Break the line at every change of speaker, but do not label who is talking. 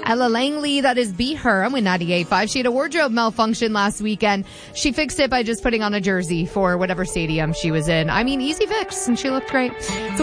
Ella Langley, that is Be Her. I'm with 98.5. She had a wardrobe malfunction last weekend. She fixed it by just putting on a jersey for whatever stadium she was in. I mean, easy fix, and she looked great.